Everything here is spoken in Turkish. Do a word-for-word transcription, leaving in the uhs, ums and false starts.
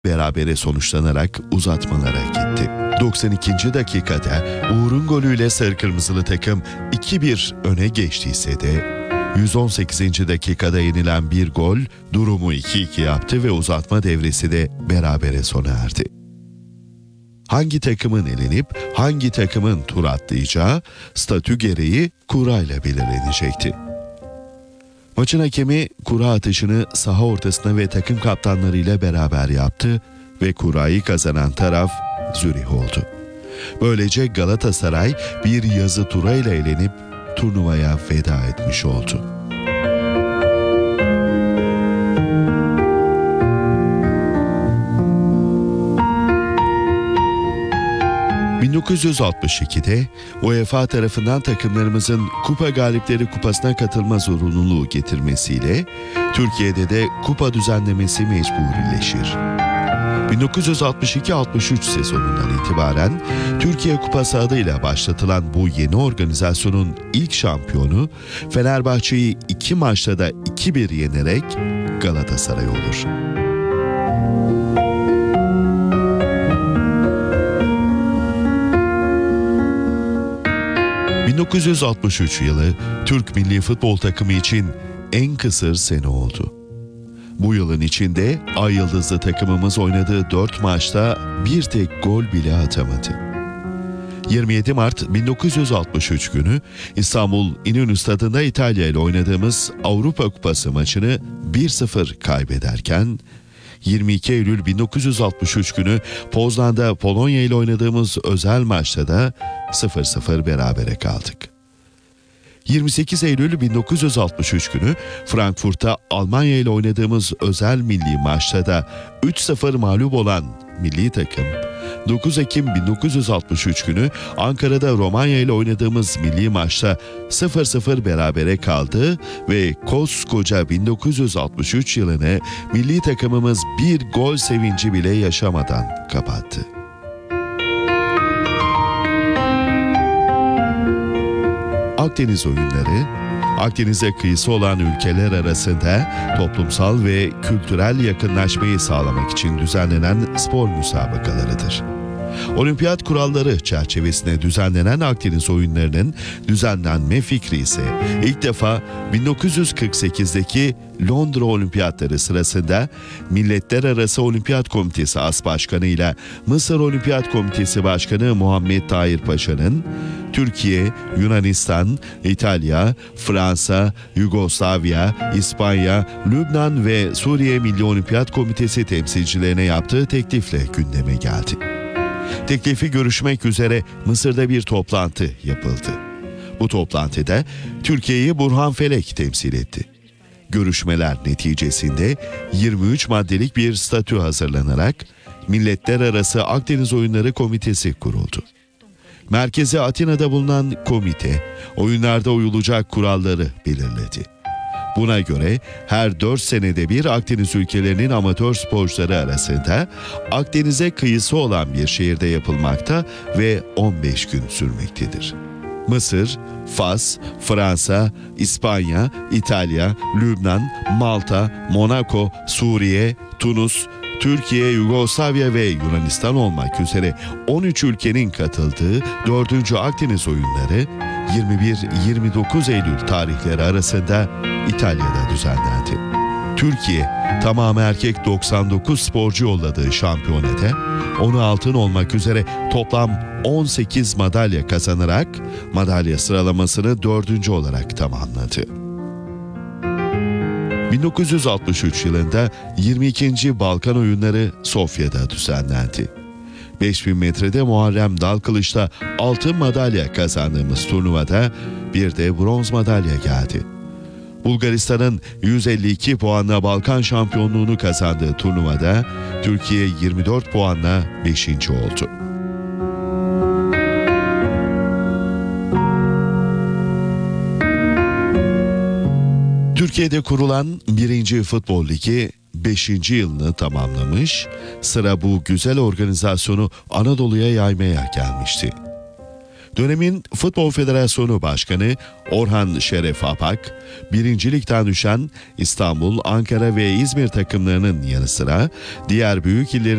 berabere sonuçlanarak uzatmalara gitti. doksan ikinci dakikada Uğur'un golüyle sarı kırmızılı takım iki bir öne geçtiyse de yüz on sekizinci dakikada yenilen bir gol durumu iki iki yaptı ve uzatma devresi de berabere sona erdi. Hangi takımın elenip hangi takımın tur atlayacağı statü gereği kurayla belirlenecekti. Maçın hakemi kura atışını saha ortasına ve takım kaptanlarıyla beraber yaptı ve kurayı kazanan taraf Zürih oldu. Böylece Galatasaray bir yazı turayla elenip turnuvaya veda etmiş oldu. bin dokuz yüz altmış ikide UEFA tarafından takımlarımızın Kupa Galipleri Kupası'na katılma zorunluluğu getirmesiyle Türkiye'de de kupa düzenlemesi mecburileşir. bin dokuz yüz altmış iki altmış üç sezonundan itibaren Türkiye Kupası adıyla başlatılan bu yeni organizasyonun ilk şampiyonu Fenerbahçe'yi iki maçta da iki bir yenerek Galatasaray olur. bin dokuz yüz altmış üç yılı Türk milli futbol takımı için en kısır sene oldu. Bu yılın içinde Ay Yıldızlı takımımız oynadığı dört maçta bir tek gol bile atamadı. yirmi yedi Mart bin dokuz yüz altmış üç günü İstanbul İnönü Stadı'nda İtalya ile oynadığımız Avrupa Kupası maçını bir sıfır kaybederken, yirmi iki Eylül bin dokuz yüz altmış üç günü Poznan'da Polonya ile oynadığımız özel maçta da sıfır sıfır berabere kaldık. yirmi sekiz Eylül bin dokuz yüz altmış üç günü Frankfurt'ta Almanya ile oynadığımız özel milli maçta da üç sıfır mağlup olan milli takım, dokuz Ekim bin dokuz yüz altmış üç günü Ankara'da Romanya ile oynadığımız milli maçta sıfır sıfır berabere kaldı ve koskoca bin dokuz yüz altmış üç yılını milli takımımız bir gol sevinci bile yaşamadan kapattı. Akdeniz oyunları, Akdeniz'e kıyısı olan ülkeler arasında toplumsal ve kültürel yakınlaşmayı sağlamak için düzenlenen spor müsabakalarıdır. Olimpiyat kuralları çerçevesinde düzenlenen Akdeniz oyunlarının düzenlenme fikri ise ilk defa bin dokuz yüz kırk sekizdeki Londra Olimpiyatları sırasında Milletler Arası Olimpiyat Komitesi As Başkanı ile Mısır Olimpiyat Komitesi Başkanı Muhammed Tahir Paşa'nın Türkiye, Yunanistan, İtalya, Fransa, Yugoslavya, İspanya, Lübnan ve Suriye Milli Olimpiyat Komitesi temsilcilerine yaptığı teklifle gündeme geldi. Teklifi görüşmek üzere Mısır'da bir toplantı yapıldı. Bu toplantıda Türkiye'yi Burhan Felek temsil etti. Görüşmeler neticesinde yirmi üç maddelik bir statü hazırlanarak Milletler Arası Akdeniz Oyunları Komitesi kuruldu. Merkezi Atina'da bulunan komite, oyunlarda uyulacak kuralları belirledi. Buna göre her dört senede bir Akdeniz ülkelerinin amatör sporcuları arasında Akdeniz'e kıyısı olan bir şehirde yapılmakta ve on beş gün sürmektedir. Mısır, Fas, Fransa, İspanya, İtalya, Lübnan, Malta, Monaco, Suriye, Tunus, Türkiye, Yugoslavya ve Yunanistan olmak üzere on üç ülkenin katıldığı dördüncü Akdeniz oyunları yirmi bir yirmi dokuz Eylül tarihleri arasında İtalya'da düzenlendi. Türkiye, tamamı erkek doksan dokuz sporcu yolladığı şampiyonede onu altın olmak üzere toplam on sekiz madalya kazanarak madalya sıralamasını dördüncü olarak tamamladı. bin dokuz yüz altmış üç yılında yirmi ikinci Balkan Oyunları Sofya'da düzenlendi. beş bin metrede Muharrem Dalkılıç'ta altın madalya kazandığımız turnuvada bir de bronz madalya geldi. Bulgaristan'ın yüz elli iki puanla Balkan şampiyonluğunu kazandığı turnuvada Türkiye yirmi dört puanla beşinci oldu. Türkiye'de kurulan birinci Futbol Ligi beşinci yılını tamamlamış, sıra bu güzel organizasyonu Anadolu'ya yaymaya gelmişti. Dönemin Futbol Federasyonu Başkanı Orhan Şeref Apak, birinci Lig'den düşen İstanbul, Ankara ve İzmir takımlarının yanı sıra diğer büyük illerin